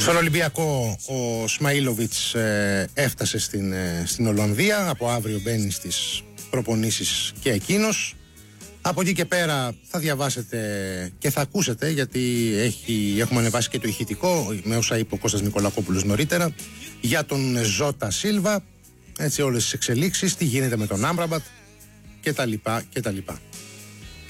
Στον Ολυμπιακό ο Σμαΐλοβιτς έφτασε στην Ολλανδία. Από αύριο μπαίνει στις προπονήσεις και εκείνος. Από εκεί και πέρα θα διαβάσετε και θα ακούσετε, γιατί έχουμε ανεβάσει και το ηχητικό με όσα είπε ο Κώστας Νικολακόπουλος νωρίτερα για τον Ζώτα Σίλβα, έτσι, όλες τις εξελίξεις, τι γίνεται με τον Άμραμπατ κτλ.